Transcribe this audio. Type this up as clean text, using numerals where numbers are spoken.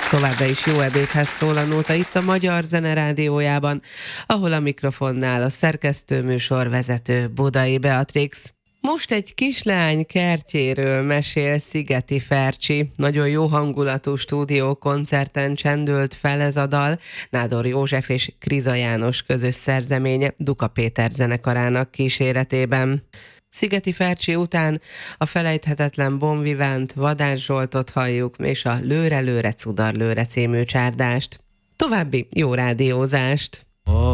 Továbbra is jó ebédhez szól a nóta itt a Magyar Zene Rádiójában, ahol a mikrofonnál a szerkesztő műsorvezető Budai Beatrix. Most egy kislány kertjéről mesél Szigeti Fercsi. Nagyon jó hangulatú stúdiókoncerten csendült fel ez a dal. Nádor József és Kriza János közös szerzeménye Duka Péter zenekarának kíséretében. Szigeti Fercsi után a felejthetetlen Bon Vivant, Vadász Zsoltot halljuk, és a Lőre, lőre, cudar, lőre című csárdást. További jó rádiózást!